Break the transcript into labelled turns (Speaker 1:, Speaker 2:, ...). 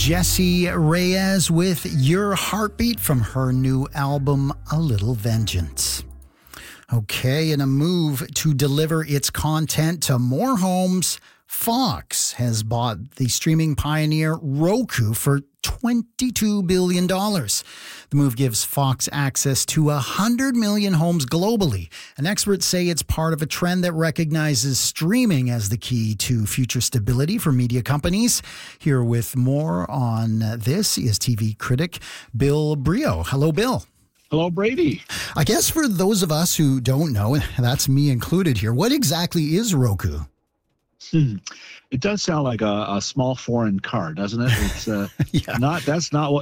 Speaker 1: Jessie Reyez with Your Heartbeat from her new album, A Little Vengeance. Okay, in a move to deliver its content to more homes, Fox has bought the streaming pioneer Roku for $22 billion. The move gives Fox access to 100 million homes globally, and experts say it's part of a trend that recognizes streaming as the key to future stability for media companies. Here with more on this is TV critic Bill Brioux. Hello, Bill.
Speaker 2: Hello, Brady.
Speaker 1: I guess for those of us who don't know, and that's me included here, what exactly is Roku?
Speaker 2: It does sound like a small foreign car, doesn't it? It's
Speaker 1: Yeah.
Speaker 2: That's not what